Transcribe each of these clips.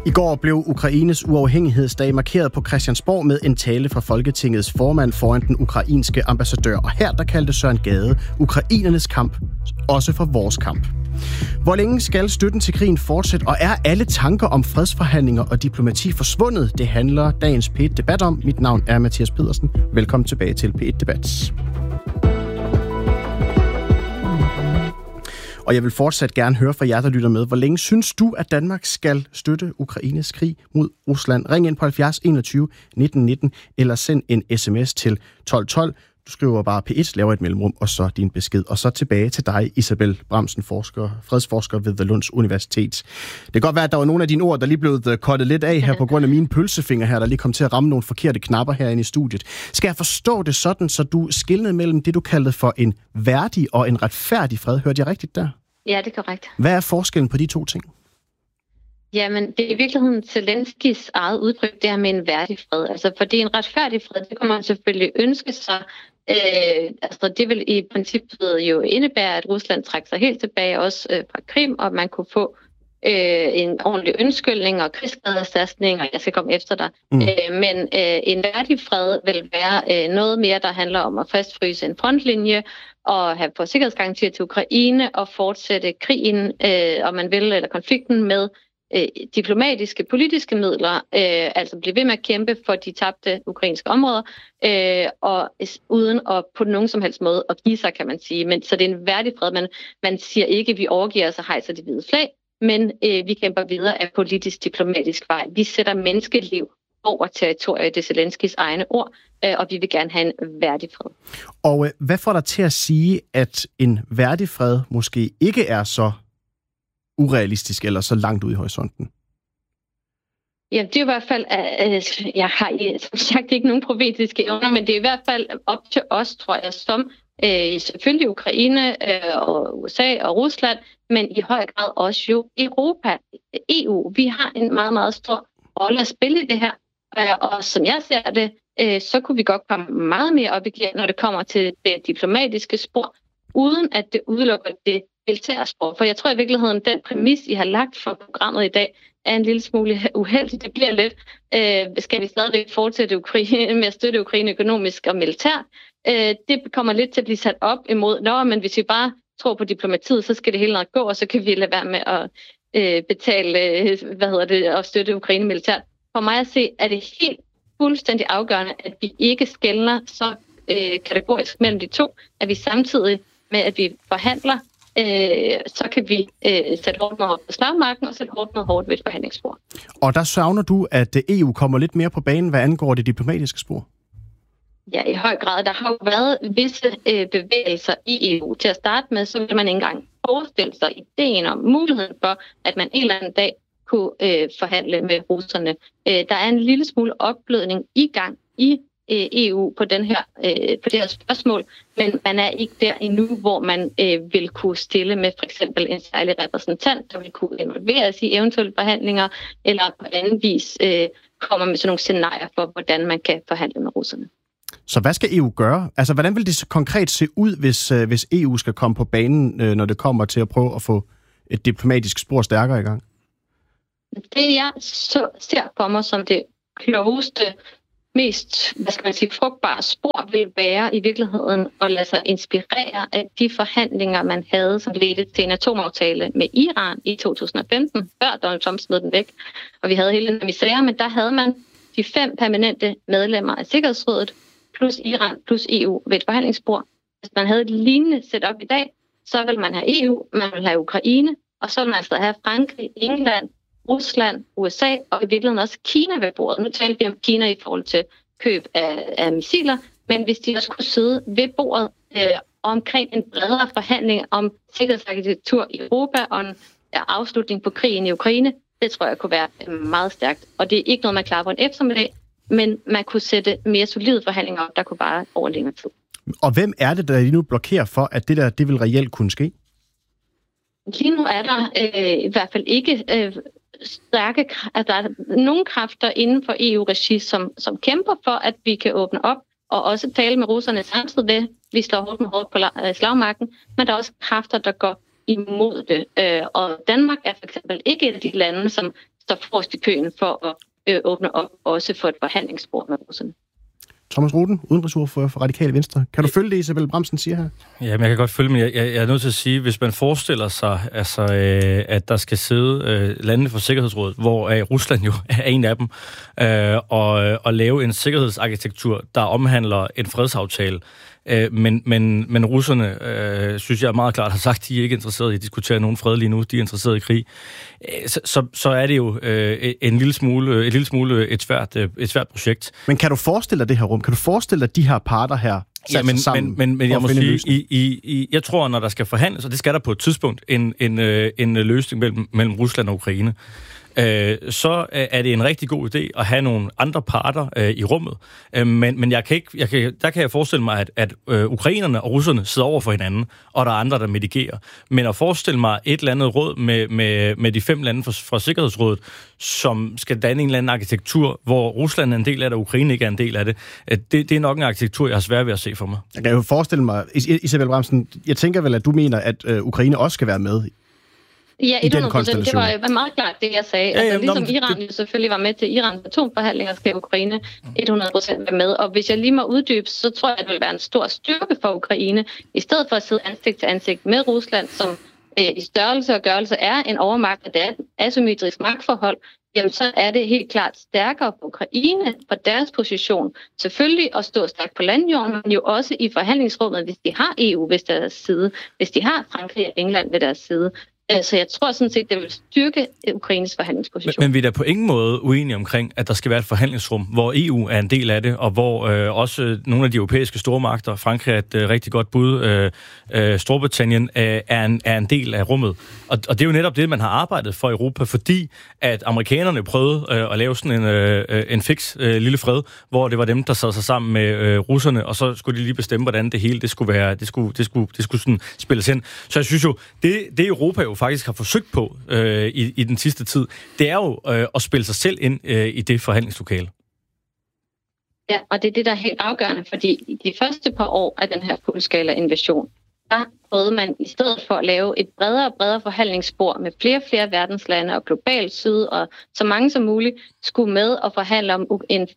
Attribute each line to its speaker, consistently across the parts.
Speaker 1: I går blev Ukraines uafhængighedsdag markeret på Christiansborg med en tale fra Folketingets formand foran den ukrainske ambassadør. Og her der kaldte Søren Gade ukrainernes kamp også for vores kamp. Hvor længe skal støtten til krigen fortsætte, og er alle tanker om fredsforhandlinger og diplomati forsvundet? Det handler dagens P1 Debat om. Mit navn er Mathias Pedersen. Velkommen tilbage til P1 Debat. Og jeg vil fortsat gerne høre fra jer, der lytter med. Hvor længe synes du, at Danmark skal støtte Ukraines krig mod Rusland? Ring ind på 70 21 19 19 eller send en sms til 1212. Du skriver bare P1, laver et mellemrum, og så din besked. Og så tilbage til dig, Isabel Bramsen, fredsforsker ved The Lunds Universitet. Det kan godt være, at der var nogle af dine ord, der lige blev kottet lidt af her på grund af mine pølsefinger her, der lige kom til at ramme nogle forkerte knapper herinde i studiet. Skal jeg forstå det sådan, så du skelnede mellem det, du kaldte for en værdig og en retfærdig fred? Hørte jeg rigtigt der?
Speaker 2: Ja, det er korrekt.
Speaker 1: Hvad er forskellen på de to ting?
Speaker 2: Jamen, det er i virkeligheden Zelenskis eget udtryk, det her med en værdig fred. Altså, fordi en retfærdig fred, det kan man selvfølgelig ønske sig. Altså, det vil i princippet jo indebære, at Rusland trækker sig helt tilbage, også fra Krim, og man kunne få en ordentlig undskyldning og krigsskadeerstatning, og jeg skal komme efter dig. Men en værdig fred vil være noget mere, der handler om at fastfryse en frontlinje, og have på sikkerhedsgarantier til Ukraine, og fortsætte krigen, om man vil, eller konflikten med diplomatiske, politiske midler, altså blive ved med at kæmpe for de tabte ukrainske områder, og uden at på nogen som helst måde at give sig, kan man sige. Men, så det er en værdig fred, man siger ikke, at vi overgiver os og hejser det hvide flag, men vi kæmper videre af politisk-diplomatisk vej. Vi sætter menneskeliv over territoriet, det er Zelenskis egne ord, og vi vil gerne have en værdig fred.
Speaker 1: Og hvad får dig til at sige, at en værdig fred måske ikke er så urealistisk eller så langt ud i horisonten?
Speaker 2: Ja, det er i hvert fald, jeg har som sagt ikke nogen profetiske evner, men det er i hvert fald op til os, tror jeg, som selvfølgelig Ukraine og USA og Rusland, men i høj grad også jo Europa, EU. Vi har en meget, meget stor rolle at spille i det her, og som jeg ser det, så kunne vi godt komme meget mere op i gear, når det kommer til det diplomatiske spor, uden at det udelukker det militære spor. For jeg tror i virkeligheden, den præmis, I har lagt for programmet i dag, er en lille smule uheldig. Det bliver lidt, skal vi stadigvæk fortsætte med at støtte Ukraine økonomisk og militært? Det kommer lidt til at blive sat op imod, men hvis vi bare tror på diplomatiet, så skal det hele nok gå, og så kan vi lade være med at betale, og støtte Ukraine militært. For mig at se, er det helt fuldstændig afgørende, at vi ikke skelner så kategorisk mellem de to, at vi samtidig med, at vi forhandler, så kan vi sætte hårdt mod på slagmarken og sætte hårdt ved et forhandlingsspor. Og der savner du, at EU kommer lidt mere på banen, hvad angår det diplomatiske spor? Ja, i høj grad. Der har jo været visse bevægelser i EU. Til at starte med, så vil man ikke engang forestille sig ideen om muligheden for, at man en eller anden dag kunne forhandle med russerne. Der er en lille smule opblødning i gang i EU på det her spørgsmål, men man er ikke der endnu, hvor man vil kunne stille med for eksempel en særlig repræsentant, der vil kunne involveres i eventuelle forhandlinger, eller på anden vis kommer med sådan nogle scenarier for, hvordan man kan forhandle med russerne. Så hvad skal EU gøre? Altså, hvordan vil det konkret se ud, hvis EU skal komme på banen, når det kommer til at prøve at få et diplomatisk spor stærkere i gang? Det jeg ser for mig som det klogeste, mest, frugtbare spor vil være i virkeligheden at lade sig inspirere af de forhandlinger, man havde, som ledte til en atomaftale med Iran i 2015, før Donald Trump smed den væk. Og vi havde hele den misære, men der havde man de 5 permanente medlemmer af Sikkerhedsrådet, plus Iran, plus EU ved et forhandlingsbord. Hvis man havde et lignende setup i dag, så vil man have EU, man vil have Ukraine, og så vil man altså have Frankrig, England, Rusland, USA og i virkeligheden også Kina ved bordet. Nu taler vi om Kina i forhold til køb af missiler, men hvis de også kunne sidde ved bordet omkring en bredere forhandling om sikkerhedsarkitektur i Europa og en afslutning på krigen i Ukraine, det tror jeg kunne være meget stærkt. Og det er ikke noget, man klarer på en eftermiddag, men man kunne sætte mere solide forhandlinger op, der kunne bare over længere tid. Og hvem er det, der lige nu blokerer for, at det vil reelt kunne ske? Lige nu er der i hvert fald ikke stærke, at der er nogle kræfter inden for EU-regi, som kæmper for, at vi kan åbne op og også tale med russerne samtidig ved, vi slår hårdt på slagmarken, men der er også kræfter, der går imod det. Og Danmark er for eksempel ikke et af de lande, som står forrest i køen for at åbne op også for et forhandlingsspor med russerne.
Speaker 1: Thomas Rothen, udenrigsordfører for Radikale Venstre. Kan du følge det, Isabella Bramsen siger her?
Speaker 3: Ja, men jeg kan godt følge, men jeg er nødt til at sige, hvis man forestiller sig, at der skal sidde landene for Sikkerhedsrådet, hvor Rusland jo er en af dem, og lave en sikkerhedsarkitektur, der omhandler en fredsaftale. Men russerne, synes jeg meget klart har sagt, de er ikke interesserede i at diskutere nogen fred lige nu, de er interesserede i krig. Så er det jo et lille smule et svært projekt.
Speaker 1: Men kan du forestille dig det her rum? Kan du forestille dig de her parter her?
Speaker 3: Ja, men jeg må sige, jeg tror, når der skal forhandles, og det skal der på et tidspunkt, en løsning mellem Rusland og Ukraine, så er det en rigtig god idé at have nogle andre parter i rummet. Men der kan jeg forestille mig, at ukrainerne og russerne sidder over for hinanden, og der er andre, der mitigerer. Men at forestille mig et eller andet råd med de 5 lande fra Sikkerhedsrådet, som skal danne en eller anden arkitektur, hvor Rusland er en del af det, og Ukraine ikke er en del af det, det er nok en arkitektur, jeg har svært ved at se for mig.
Speaker 1: Jeg kan jo forestille mig, Isabella Bramsen, jeg tænker vel, at du mener, at Ukraine også skal være med.
Speaker 2: Ja, 100%. Det var meget klart det, jeg sagde. Ja, ligesom Iran jo selvfølgelig var med til Irans atomforhandlinger, skal Ukraine 100% være med. Og hvis jeg lige må uddybe, så tror jeg, at det vil være en stor styrke for Ukraine, i stedet for at sidde ansigt til ansigt med Rusland, som i størrelse og gørelse er en overmagt, og det er et asymmetrisk magtforhold, jamen så er det helt klart stærkere for Ukraine, for deres position. Selvfølgelig at stå stærkt på landjorden, men jo også i forhandlingsrummet, hvis de har EU ved deres side, hvis de har Frankrig og England ved deres side. Så jeg tror sådan set, det vil styrke Ukraines forhandlingsposition.
Speaker 3: Men vi er da på ingen måde uenige omkring, at der skal være et forhandlingsrum, hvor EU er en del af det, og hvor også nogle af de europæiske stormagter, Frankrig er et rigtig godt bud, Storbritannien er en del af rummet. Og det er jo netop det, man har arbejdet for i Europa, fordi at amerikanerne prøvede at lave sådan en fix lille fred, hvor det var dem, der sad sig sammen med russerne, og så skulle de lige bestemme, hvordan det hele det skulle være, det skulle sådan spilles ind. Så jeg synes jo, det Europa jo faktisk har forsøgt på i den sidste tid, det er jo at spille sig selv ind i det forhandlingslokale.
Speaker 2: Ja, og det er det, der er helt afgørende, fordi i de første par år af den her fuldskala invasion, der prøvede man i stedet for at lave et bredere og bredere forhandlingsspor med flere og flere verdenslande og globalt syd, og så mange som muligt skulle med og forhandle om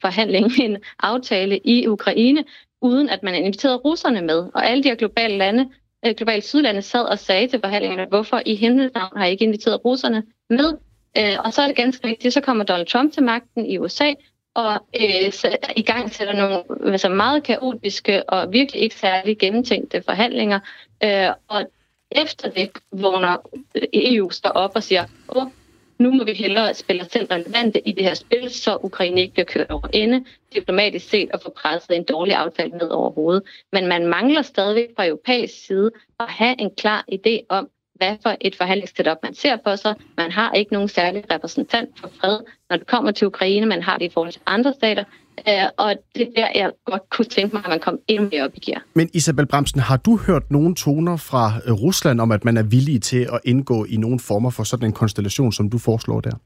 Speaker 2: en aftale i Ukraine, uden at man inviterede russerne med. Og alle de her globale sydlande sad og sagde til forhandlingerne, hvorfor i himlens navn har I ikke inviteret russerne med? Og så er det ganske rigtigt, så kommer Donald Trump til magten i USA, og i gang sætter nogle meget kaotiske og virkelig ikke særlig gennemtænkte forhandlinger. Og efter det vågner EU står op og siger, nu må vi hellere spille os selv relevante i det her spil, så Ukraine ikke bliver kørt over ende, diplomatisk set at få presset en dårlig aftale ned over hovedet. Men man mangler stadigvæk fra europæisk side at have en klar idé om, hvad for et forhandlingssetup man ser på sig. Man har ikke nogen særlig repræsentant for fred, når det kommer til Ukraine. Man har det i forhold til andre stater. Og det er der, jeg godt kunne tænke mig, at man kom endnu mere op i gear.
Speaker 1: Men Isabella Bramsen, har du hørt nogle toner fra Rusland om, at man er villig til at indgå i nogle former for sådan en konstellation, som du foreslår der?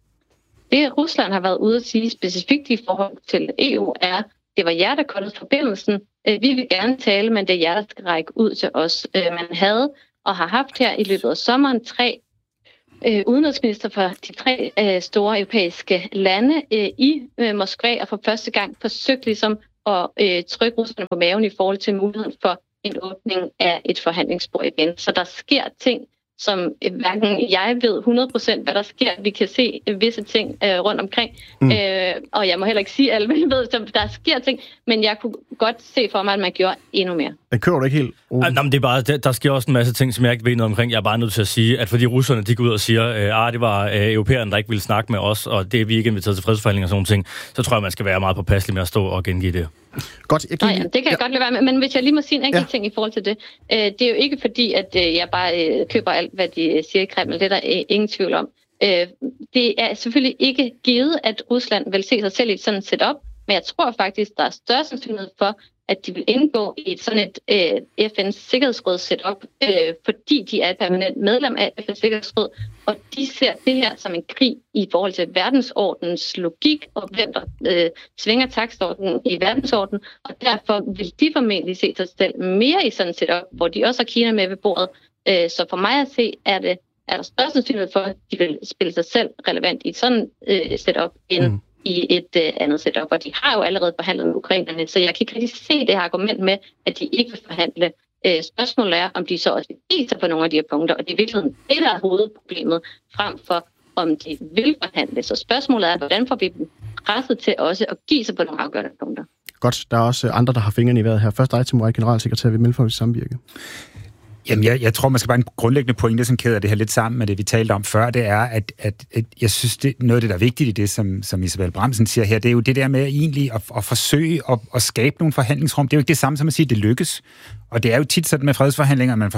Speaker 2: Det Rusland har været ude at sige specifikt i forhold til EU er, det var jer, der kottede forbindelsen. Vi vil gerne tale, men det er jer, der skal række ud til os. Man havde og har haft her i løbet af sommeren 3 udenrigsminister fra de 3 store europæiske lande i Moskva, og for første gang forsøgt ligesom at trykke russerne på maven i forhold til muligheden for en åbning af et forhandlingsspor igen. Så der sker ting, som hverken jeg ved 100% hvad der sker. Vi kan se visse ting rundt omkring, og jeg må heller ikke sige alle, men jeg ved, at der sker ting, men jeg kunne godt se for mig, at man gjorde endnu mere.
Speaker 1: Det kører du ikke helt?
Speaker 3: Nå, men det er bare, der sker også en masse ting, som jeg ikke ved noget omkring. Jeg er bare nødt til at sige, at fordi russerne de går ud og siger, det var europæerne, der ikke ville snakke med os, og det er vi ikke inviteret til fredsforhandlinger og sådan nogle ting, så tror jeg, man skal være meget påpasselig med at stå og gengive det.
Speaker 1: Godt,
Speaker 2: det kan jeg godt lade være med, men hvis jeg lige må sige en enkelt ting i forhold til det. Det er jo ikke fordi, at jeg bare køber alt, hvad de siger i Kreml. Det er der ingen tvivl om. Det er selvfølgelig ikke givet, at Rusland vil se sig selv i et sådan setup, men jeg tror faktisk, der er større sandsynlighed for, at de vil indgå i sådan et FN's Sikkerhedsråd setup, fordi de er et permanent medlem af FN's Sikkerhedsråd, og de ser det her som en krig i forhold til verdensordens logik, og hvem der svinger taktordenen i verdensordenen, og derfor vil de formentlig se sig selv mere i sådan et setup, hvor de også har Kina med ved bordet. Så for mig at se, er er der større sandsynlighed for, at de vil spille sig selv relevant i sådan et setup end i et andet setup. Og de har jo allerede forhandlet med ukrainerne, så jeg kan ikke rigtig se det her argument med, at de ikke vil forhandle. Spørgsmålet er, om de så også viser på nogle af de her punkter, og det er virkelig det, der er hovedproblemet, frem for om de vil forhandle. Så spørgsmålet er, hvordan får vi dem presset til også at give sig på nogle afgørende punkter. Godt,
Speaker 1: der er også andre, der har fingrene i vejret her. Først dig, Tim Moray, generalsekretær ved Mellemfolkeligt Samvirke.
Speaker 4: Jamen, jeg tror, man skal bare en grundlæggende pointe, som kæder det her lidt sammen med det, vi talte om før, det er, at jeg synes, noget af det, der er vigtigt i det, som Isabel Bramsen siger her, det er jo det der med egentlig at forsøge at skabe nogle forhandlingsrum. Det er jo ikke det samme som at sige, at det lykkes. Og det er jo tit sådan med fredsforhandlinger, man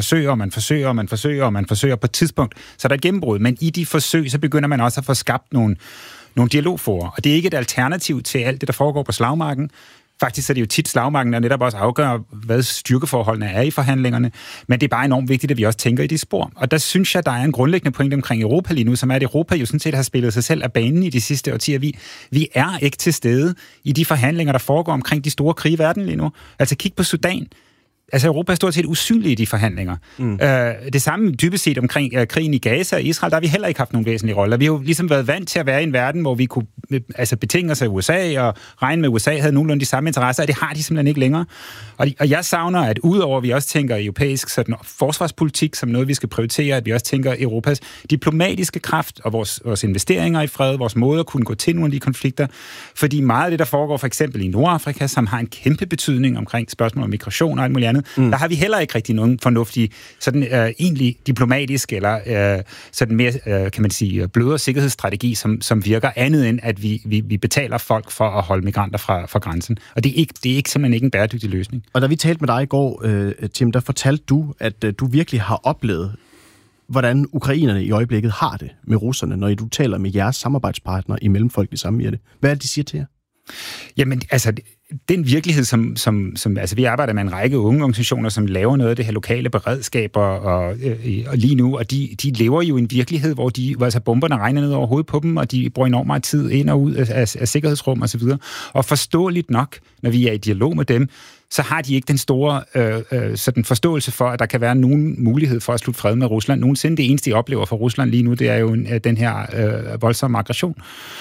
Speaker 4: forsøger på et tidspunkt, så der er et gennembrud. Men i de forsøg, så begynder man også at få skabt nogle dialogforer. Og det er ikke et alternativ til alt det, der foregår på slagmarken. Faktisk er det jo tit slagmarken, der netop også afgør, hvad styrkeforholdene er i forhandlingerne, men det er bare enormt vigtigt, at vi også tænker i de spor. Og der synes jeg, der er en grundlæggende pointe omkring Europa lige nu, som er, at Europa jo sådan set har spillet sig selv af banen i de sidste årtier. Vi er ikke til stede i de forhandlinger, der foregår omkring de store krige i verden lige nu. Altså kig på Sudan. Altså Europa er stort set usynlig i de forhandlinger. Det samme dybest set omkring krigen i Gaza og Israel, der har vi heller ikke haft nogen væsentlige roller. Vi har jo ligesom været vant til at være i en verden, hvor vi kunne betinge os af USA og regne med, at USA havde nogenlunde de samme interesser, og det har de simpelthen ikke længere. Og jeg savner, at udover at vi også tænker europæisk sådan, forsvarspolitik som noget, vi skal prioritere, at vi også tænker Europas diplomatiske kraft og vores investeringer i fred, vores måde at kunne gå til nogle af de konflikter. Fordi meget af det, der foregår for eksempel i Nordafrika, som har en kæmpe betydning omkring spørgsmål om migration og alt muligt andet, der har vi heller ikke rigtig nogen fornuftig, sådan egentlig diplomatisk eller sådan mere, kan man sige, blødere sikkerhedsstrategi, som virker andet end, at vi betaler folk for at holde migranter fra grænsen. Og det er simpelthen ikke en bæredygtig løsning.
Speaker 1: Og da vi talte med dig i går, Tim, der fortalte du, at du virkelig har oplevet, hvordan ukrainerne i øjeblikket har det med russerne, når du taler med jeres samarbejdspartnere i Mellemfolkeligt Samvirke. Hvad er det, de siger til jer?
Speaker 4: Jamen, altså, den virkelighed, som altså, vi arbejder med en række unge organisationer, som laver noget af det her lokale beredskab, og lige nu, og de lever jo i en virkelighed, hvor altså bomberne regner ned over hovedet på dem, og de bruger enormt meget tid ind og ud af sikkerhedsrum og så videre. Og forståeligt nok, når vi er i dialog med dem, så har de ikke den store sådan forståelse for, at der kan være nogen mulighed for at slutte fred med Rusland. Nogensinde det eneste, de oplever fra Rusland lige nu, det er jo den her voldsomme aggression.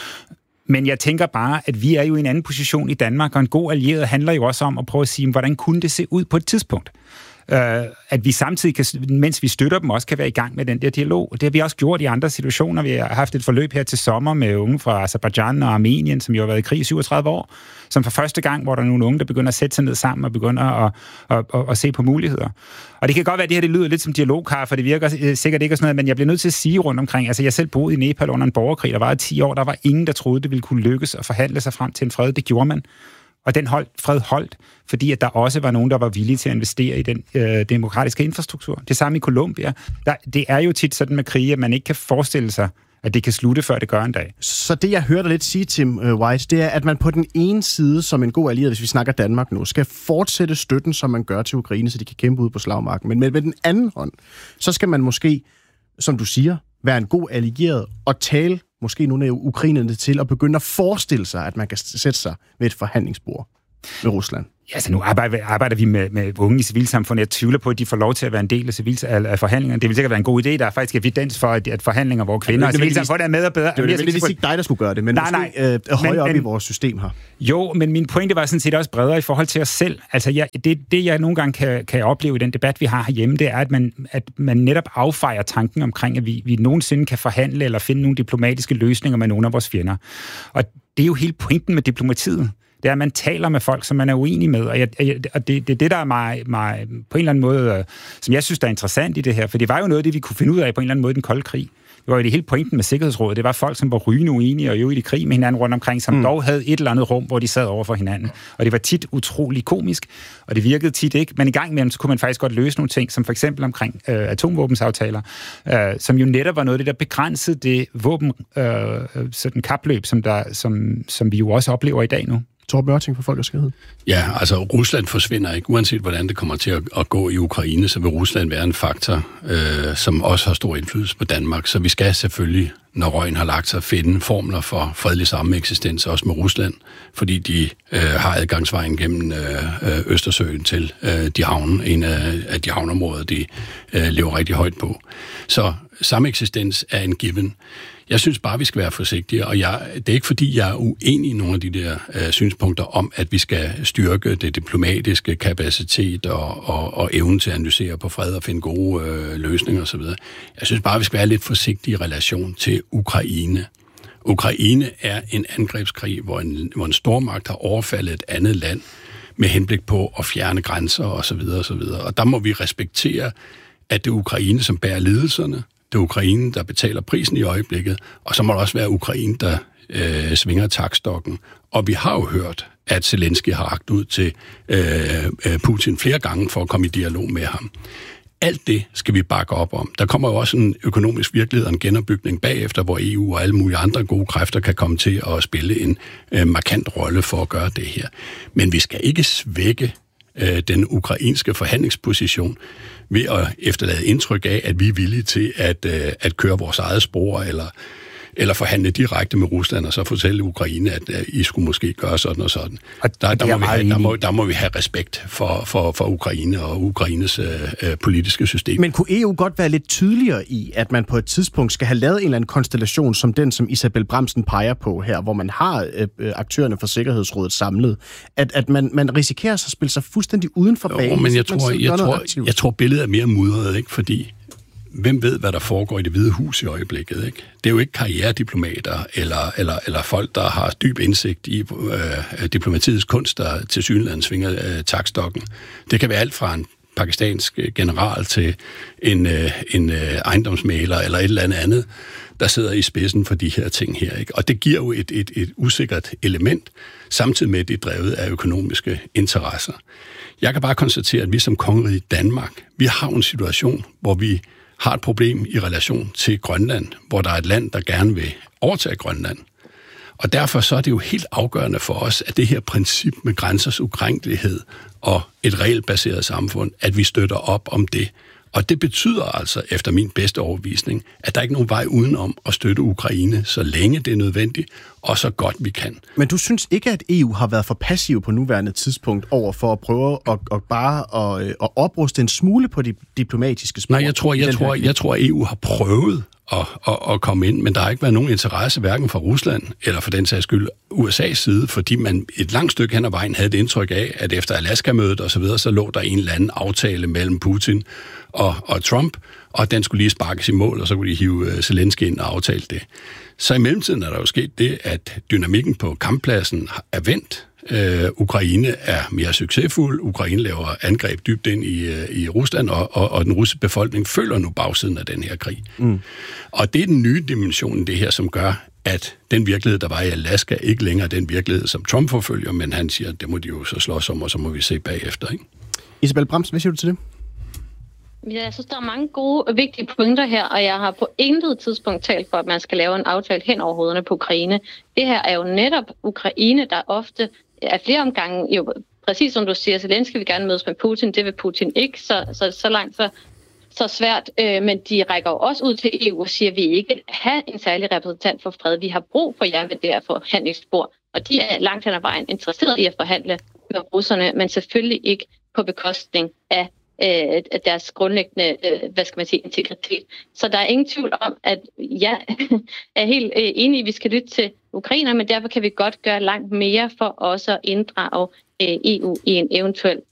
Speaker 4: Men jeg tænker bare, at vi er jo i en anden position i Danmark, og en god allieret handler jo også om at prøve at sige, hvordan kunne det se ud på et tidspunkt? At vi samtidig, mens vi støtter dem, også kan være i gang med den der dialog. Det har vi også gjort i andre situationer. Vi har haft et forløb her til sommer med unge fra Aserbajdsjan og Armenien, som jo har været i krig i 37 år, som for første gang, hvor der er nogle unge, der begynder at sætte sig ned sammen og begynder at se på muligheder. Og det kan godt være, at det her det lyder lidt som dialogkaffe, for det virker sikkert ikke og sådan noget, men jeg bliver nødt til at sige rundt omkring, altså jeg selv boede i Nepal under en borgerkrig, der var 10 år, der var ingen, der troede, det ville kunne lykkes at forhandle sig frem til en fred. Det gjorde man. Og den fred holdt, fordi at der også var nogen, der var villige til at investere i den demokratiske infrastruktur. Det samme i Colombia. Det er jo tit sådan med krige, at man ikke kan forestille sig, at det kan slutte, før det gør en dag.
Speaker 1: Så det, jeg hørte dig lidt sige, Tim White, det er, at man på den ene side, som en god allieret, hvis vi snakker Danmark nu, skal fortsætte støtten, som man gør til Ukraine, så de kan kæmpe ud på slagmarken. Men med den anden hånd, så skal man måske, som du siger, være en god allieret og tale måske nogle af ukrainerne til at begynde at forestille sig, at man kan sætte sig ved et forhandlingsbord med Rusland.
Speaker 4: Ja, altså nu arbejder vi med unge i civilsamfundet. Jeg tvivler på, at de får lov til at være en del af forhandlingerne. Det vil sikkert være en god idé. Der er faktisk evidens for, at forhandlinger, hvor kvinder og civilsamfundet er med og bedre.
Speaker 1: Det er ikke dig, der skulle gøre det, men måske højere op i vores system her.
Speaker 4: Jo, men min pointe var sådan set også bredere i forhold til os selv. Altså, det jeg nogle gange kan opleve i den debat, vi har herhjemme, det er, at man netop affejer tanken omkring, at vi nogensinde kan forhandle eller finde nogle diplomatiske løsninger med nogle af vores fjender. Og det er jo hele pointen med diplomatiet. Det er, at man taler med folk, som man er uenig med. Og det er det, der er mig på en eller anden måde, som jeg synes, der er interessant i det her. For det var jo noget af det, vi kunne finde ud af på en eller anden måde i den kolde krig. Det var jo det hele pointen med Sikkerhedsrådet. Det var folk, som var rygende uenige og jo i krig med hinanden rundt omkring, som dog havde et eller andet rum, hvor de sad over for hinanden. Og det var tit utrolig komisk, og det virkede tit ikke. Men i gang imellem, så kunne man faktisk godt løse nogle ting, som for eksempel omkring atomvåbensaftaler, som jo netop var noget af det, der begrænsede det våben, sådan kapløb, som vi jo også oplever i dag nu.
Speaker 1: Torben Ørting for Folk og Sikkerhed.
Speaker 5: Ja, altså Rusland forsvinder ikke. Uanset hvordan det kommer til at gå i Ukraine, så vil Rusland være en faktor, som også har stor indflydelse på Danmark. Så vi skal selvfølgelig, når røgen har lagt sig, finde formler for fredelig sameksistens også med Rusland, fordi de har adgangsvejen gennem Østersøen til de havne, en af de havneområder, de lever rigtig højt på. Så sameksistens er en given. Jeg synes bare, vi skal være forsigtige, og det er ikke fordi, jeg er uenig i nogle af de der synspunkter om, at vi skal styrke det diplomatiske kapacitet og evnen til at analysere på fred og finde gode løsninger osv. Jeg synes bare, vi skal være lidt forsigtige i relation til Ukraine. Ukraine er en angrebskrig, hvor en stormagt har overfaldet et andet land med henblik på at fjerne grænser osv. osv. Og der må vi respektere, at det er Ukraine, som bærer lidelserne. Det er Ukraine, der betaler prisen i øjeblikket, og så må det også være Ukraine, der svinger taktstokken. Og vi har jo hørt, at Zelensky har rakt ud til Putin flere gange for at komme i dialog med ham. Alt det skal vi bakke op om. Der kommer jo også en økonomisk virkelighed og en genopbygning bagefter, hvor EU og alle mulige andre gode kræfter kan komme til at spille en markant rolle for at gøre det her. Men vi skal ikke svække den ukrainske forhandlingsposition ved at efterlade indtryk af, at vi er villige til at køre vores eget spor, eller forhandle direkte med Rusland, og så fortælle Ukraine, at I skulle måske gøre sådan og sådan. Der må vi have respekt for Ukraine og Ukraines politiske system.
Speaker 1: Men kunne EU godt være lidt tydeligere i, at man på et tidspunkt skal have lavet en eller anden konstellation, som den, som Isabel Bramsen peger på her, hvor man har aktørerne for Sikkerhedsrådet samlet, at man risikerer at spille sig fuldstændig uden for banen?
Speaker 5: Men jeg tror billedet er mere mudret, ikke? Fordi hvem ved, hvad der foregår i Det Hvide Hus i øjeblikket, ikke? Det er jo ikke karrierediplomater eller folk, der har dyb indsigt i diplomatiets kunst, der tilsyneladende svinger taktstokken. Det kan være alt fra en pakistansk general til en ejendomsmægler eller et eller andet, der sidder i spidsen for de her ting her, ikke? Og det giver jo et usikkert element, samtidig med, at det er drevet af økonomiske interesser. Jeg kan bare konstatere, at vi som kongerige Danmark, vi har en situation, hvor vi har et problem i relation til Grønland, hvor der er et land, der gerne vil overtage Grønland. Og derfor så er det jo helt afgørende for os, at det her princip med grænsers ukrænkelighed og et regelbaseret samfund, at vi støtter op om det. Og det betyder altså, efter min bedste overbevisning, at der ikke er nogen vej udenom at støtte Ukraine, så længe det er nødvendigt, og så godt vi kan.
Speaker 1: Men du synes ikke, at EU har været for passiv på nuværende tidspunkt over for at prøve at opruste en smule på de diplomatiske spor?
Speaker 5: Nej, jeg tror, at EU har prøvet at komme ind, men der har ikke været nogen interesse, hverken fra Rusland eller for den sags skyld USA's side, fordi man et langt stykke hen ad vejen havde det indtryk af, at efter Alaska-mødet og så videre, så lå der en eller anden aftale mellem Putin og Trump, og den skulle lige sparkes i mål, og så kunne de hive Zelensky ind og aftale det. Så i mellemtiden er der jo sket det, at dynamikken på kamppladsen er vendt. Ukraine er mere succesfuld. Ukraine laver angreb dybt ind i Rusland, og den russiske befolkning føler nu bagsiden af den her krig. Mm. Og det er den nye dimension, det her, som gør, at den virkelighed, der var i Alaska, ikke længere er den virkelighed, som Trump forfølger, men han siger, at det må de jo så slås om, og så må vi se bagefter, ikke?
Speaker 1: Isabel Bramsen, hvad siger du til det?
Speaker 2: Ja, jeg synes, der er mange gode og vigtige pointer her, og jeg har på intet tidspunkt talt for, at man skal lave en aftale hen over hovederne på Ukraine. Det her er jo netop Ukraine, der ofte er flere omgange, jo præcis som du siger, Zelensky vil gerne mødes med Putin, det vil Putin ikke, så langt så svært, men de rækker jo også ud til EU og siger, at vi ikke have en særlig repræsentant for fred. Vi har brug for jer ved det her forhandlingsspor, og de er langt hen ad vejen interesseret i at forhandle med russerne, men selvfølgelig ikke på bekostning af deres grundlæggende, integritet. Så der er ingen tvivl om, at jeg er helt enig i, at vi skal lytte til Ukraine, men derfor kan vi godt gøre langt mere for også at inddrage EU i en eventuel